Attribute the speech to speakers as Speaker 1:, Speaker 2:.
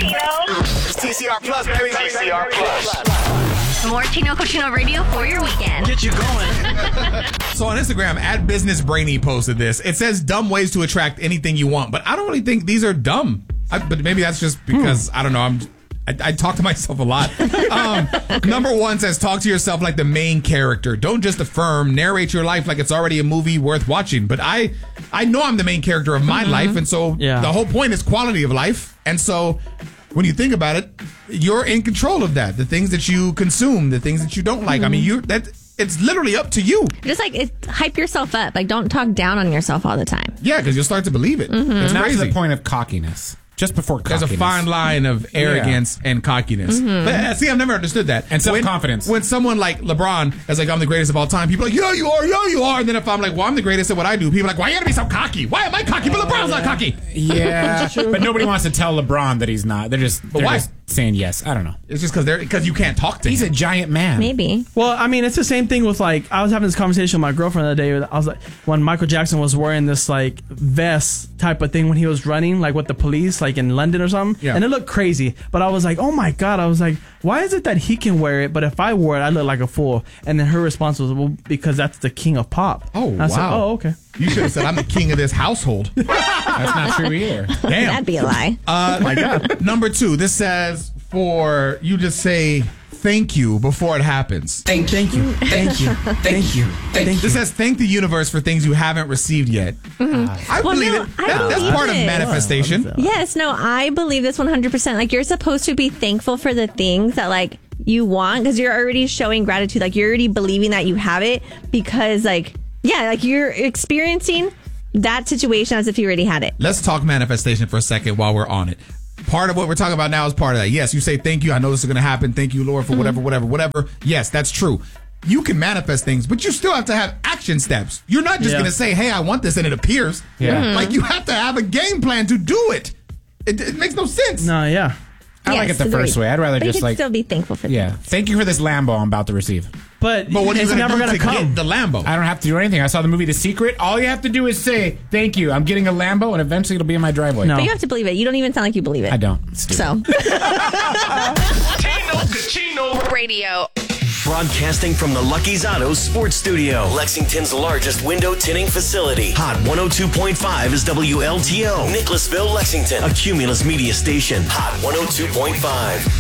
Speaker 1: It's TCR Plus, baby. TCR Plus.
Speaker 2: More Tino Cochino Radio for your weekend.
Speaker 3: Get you going.
Speaker 4: So on Instagram, @BusinessBrainy posted this. It says dumb ways to attract anything you want, but I don't really think these are dumb. But maybe that's just because, I don't know, I talk to myself a lot. Number 1 says, talk to yourself like the main character. Don't just affirm, narrate your life like it's already a movie worth watching. But I know I'm the main character of my life, and so the whole point is quality of life. And so when you think about it, you're in control of that. The things that you consume, the things that you don't like. I mean, it's literally up to you.
Speaker 2: Just hype yourself up. Like, don't talk down on yourself all the time.
Speaker 4: Yeah, because you'll start to believe it. It's
Speaker 5: Not to
Speaker 4: crazy.
Speaker 5: the point of cockiness. Just before cockiness.
Speaker 4: There's a fine line of arrogance and cockiness. But see, I've never understood that.
Speaker 5: And self-confidence.
Speaker 4: When someone like LeBron is like, I'm the greatest of all time, people are like, yeah, you are. And then if I'm like, well, I'm the greatest at what I do, people are like, why you gotta be so cocky? Why am I cocky? But LeBron's not cocky.
Speaker 5: Yeah. But nobody wants to tell LeBron that he's not. They're just saying yes. I don't know.
Speaker 4: It's just because you can't talk to him.
Speaker 5: He's a giant man.
Speaker 2: Maybe.
Speaker 3: Well, I mean, it's the same thing with I was having this conversation with my girlfriend the other day. I was like, when Michael Jackson was wearing this vest type of thing when he was running with the police in London or something.
Speaker 4: Yeah.
Speaker 3: And it looked crazy. But I was like, oh my God. I was like, why is it that he can wear it, but if I wore it, I look like a fool? And then her response was, well, because that's the king of pop.
Speaker 4: Oh,
Speaker 3: and I said,
Speaker 4: wow.
Speaker 3: oh, okay.
Speaker 4: You should have said, I'm the king of this household.
Speaker 5: That's not true either.
Speaker 4: Damn.
Speaker 2: That'd be a lie.
Speaker 3: Oh my God.
Speaker 4: Number 2, this says for you just say thank you before it happens.
Speaker 3: Thank you.
Speaker 4: This says thank the universe for things you haven't received yet. I believe it. That's
Speaker 2: believe
Speaker 4: part of
Speaker 2: it.
Speaker 4: manifestation.
Speaker 2: Yes, no, I believe this 100%. You're supposed to be thankful for the things that you want, because you're already showing gratitude. You're already believing that you have it because you're experiencing that situation as if you already had it.
Speaker 4: Let's talk manifestation for a second while we're on it. Part of what we're talking about now is part of that. Yes, you say thank you. I know this is going to happen. Thank you, Lord, for whatever. Yes, that's true. You can manifest things, but you still have to have action steps. You're not just going to say, hey, I want this, and it appears.
Speaker 5: Yeah.
Speaker 4: You have to have a game plan to do it. It makes no sense.
Speaker 3: No, yeah.
Speaker 5: I like it the first way. I'd rather
Speaker 2: but
Speaker 5: just
Speaker 2: you can still be thankful for
Speaker 5: yeah.
Speaker 2: things.
Speaker 5: Thank you for this Lambo I'm about to receive.
Speaker 3: But
Speaker 4: what are you
Speaker 3: it's never
Speaker 4: going to
Speaker 3: come.
Speaker 4: get the Lambo?
Speaker 5: I don't have to do anything. I saw the movie The Secret. All you have to do is say, thank you, I'm getting a Lambo, and eventually it'll be in my driveway.
Speaker 3: No.
Speaker 2: But you have to believe it. You don't even sound like you believe it.
Speaker 5: I don't. Stupid.
Speaker 2: So.
Speaker 1: Tino Cochino
Speaker 2: Radio.
Speaker 6: Broadcasting from the Lucky's Auto Sports Studio, Lexington's largest window tinting facility. Hot 102.5 is WLTO. Nicholasville, Lexington, a Cumulus media station. Hot 102.5.